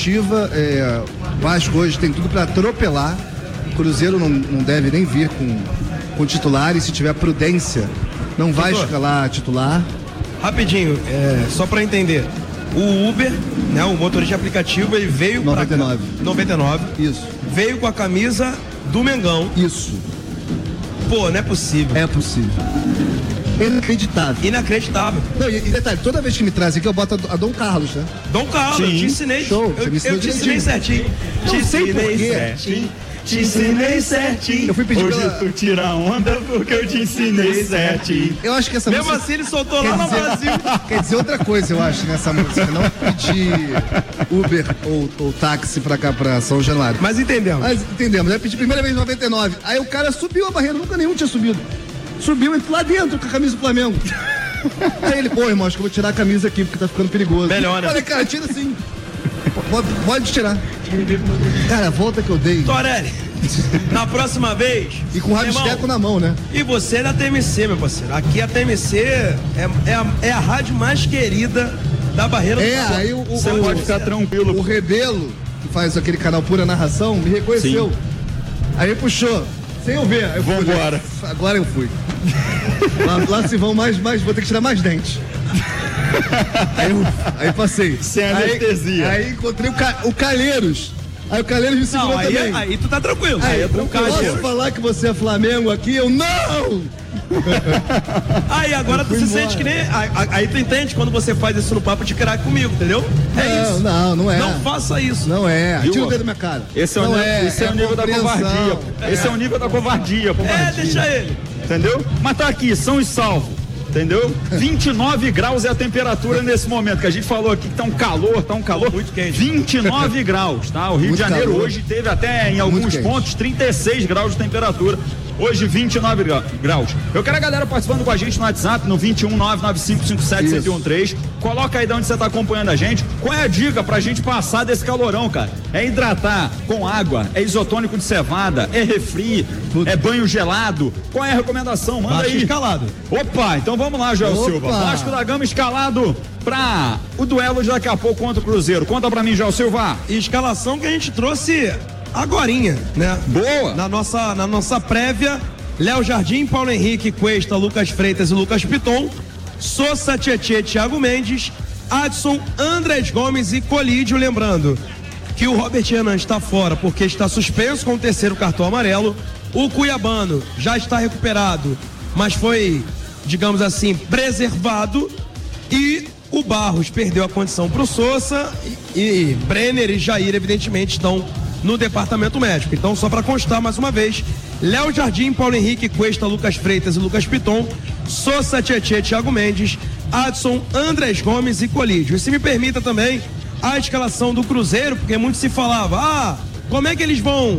expectativa, o Vasco hoje tem tudo para atropelar. O Cruzeiro não deve nem vir com titular, e se tiver prudência, não vai escalar titular. Rapidinho, só para entender, o Uber, né, o motorista de aplicativo, ele veio 99. Isso. Veio com a camisa do Mengão. Isso. Pô, não é possível. É possível. Inacreditável. Não, e detalhe, toda vez que me traz aqui eu boto a Dom Carlos, né? Dom Carlos, eu te ensinei. Show, eu te ensinei certinho. Te ensinei certinho. Te ensinei certinho. Eu fui pedir hoje tu tira onda porque eu te ensinei certinho. Eu acho que essa música... Mesmo assim ele soltou lá no Brasil. Quer dizer outra coisa, eu acho, nessa música. Não pedir Uber ou táxi pra cá, pra São Januário. Mas entendemos. Eu pedi primeira vez em 99. Aí o cara subiu a barreira, nunca nenhum tinha subido. Subiu lá dentro com a camisa do Flamengo. Aí ele, pô, irmão, acho que eu vou tirar a camisa aqui porque tá ficando perigoso. Melhor, né? Olha, cara, tira assim. Pode tirar. Cara, a volta que eu dei. Torelli, na próxima vez. E com o rabisteco na mão, né? E você é da TMC, meu parceiro. Aqui a TMC é a rádio mais querida da barreira do aí você pode ficar tranquilo. O Rebelo, que faz aquele canal Pura Narração, me reconheceu. Sim. Aí puxou, sem eu ver. Vambora. Agora eu fui. Lá se vão mais, vou ter que tirar mais dentes. Aí passei. Sem anestesia. Aí encontrei o Calheiros. Aí o Calheiros me segurou também. Aí tu tá tranquilo. Aí posso falar que você é Flamengo aqui? Eu não! Aí agora tu se sente que nem... Aí tu entende quando você faz isso no papo de craque comigo, entendeu? Isso. Não é. Não faça isso. Não é. Tira o dedo da minha cara. Esse é o nível da covardia. Esse é o nível da covardia. Deixa ele. Entendeu? Mas tá aqui, são os salvos. Entendeu? 29 graus é a temperatura nesse momento, que a gente falou aqui que tá um calor muito quente. 29 graus, tá? O Rio de Janeiro hoje teve até em alguns pontos 36 graus de temperatura. Hoje 29 graus. Eu quero a galera participando com a gente no WhatsApp, no 21995571013. Coloca aí de onde você tá acompanhando a gente. Qual é a dica pra gente passar desse calorão, cara? É hidratar com água, é isotônico de cevada, é refri, é banho gelado. Qual é a recomendação? Manda aí. Escalado. Opa, então vamos lá, Joel Silva. Vasco da Gama escalado pra o duelo de daqui a pouco contra o Cruzeiro. Conta pra mim, Joel Silva. Escalação que a gente trouxe agorinha, né? Boa! Na nossa prévia, Léo Jardim, Paulo Henrique, Cuesta, Lucas Freitas e Lucas Piton, Sousa, Tietê, Thiago Mendes, Adson, Andrés Gomes e Colídio. Lembrando que o Robert Hernandes está fora porque está suspenso com o terceiro cartão amarelo. O Cuiabano já está recuperado, mas foi, digamos assim, preservado. E o Barros perdeu a condição para o Sousa e Brenner e Jair, evidentemente, estão no departamento médico. Então, só para constar mais uma vez, Léo Jardim, Paulo Henrique, Cuesta, Lucas Freitas e Lucas Piton, Sousa, Tietê, Thiago Mendes, Adson, Andrés Gomes e Colídio. E se me permita também a escalação do Cruzeiro, porque muito se falava, como é que eles vão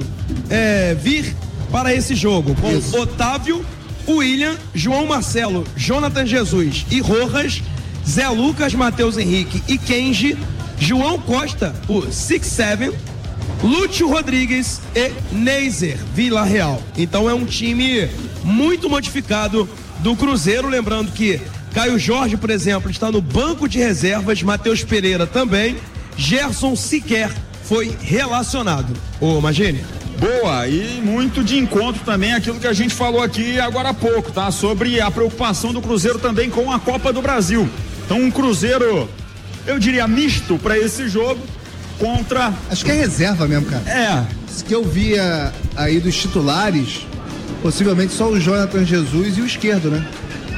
vir para esse jogo? Com Otávio, William, João Marcelo, Jonathan Jesus e Rojas, Zé Lucas, Matheus Henrique e Kenji, João Costa, o 6-7, Lúcio Rodrigues e Neiser Villarreal. Então é um time muito modificado do Cruzeiro. Lembrando que Caio Jorge, por exemplo, está no banco de reservas, Matheus Pereira também, Gerson sequer foi relacionado. Ô, Magini. Boa, e muito de encontro também aquilo que a gente falou aqui agora há pouco, tá? Sobre a preocupação do Cruzeiro também com a Copa do Brasil. Então um Cruzeiro, eu diria, misto para esse jogo. Contra... Acho que é reserva mesmo, cara. Isso que eu via aí dos titulares, possivelmente só o Jonathan Jesus e o esquerdo, né?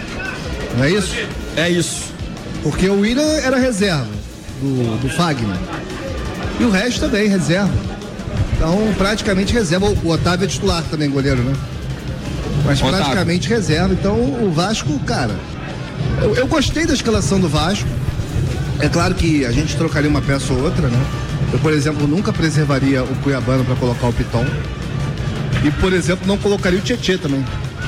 Não é isso? É isso. Porque o William era reserva do Fagner. E o resto também, reserva. Então, praticamente reserva. O Otávio é titular também, goleiro, né? Mas Otávio. Praticamente reserva. Então, o Vasco, cara, eu gostei da escalação do Vasco. É claro que a gente trocaria uma peça ou outra, né? Eu, por exemplo, nunca preservaria o Cuiabano para colocar o Piton. E, por exemplo, não colocaria o Tietê também.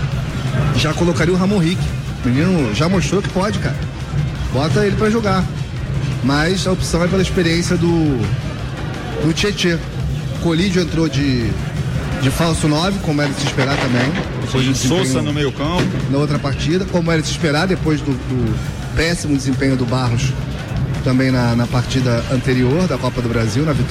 Já colocaria o Ramon Henrique. O menino já mostrou que pode, cara. Bota ele para jogar. Mas a opção é pela experiência do Tietê. Colídio entrou de falso 9, como era de se esperar também. Sim, Sousa no meio campo. Na outra partida, como era de se esperar, depois do péssimo desempenho do Barros também na partida anterior da Copa do Brasil, na vitória.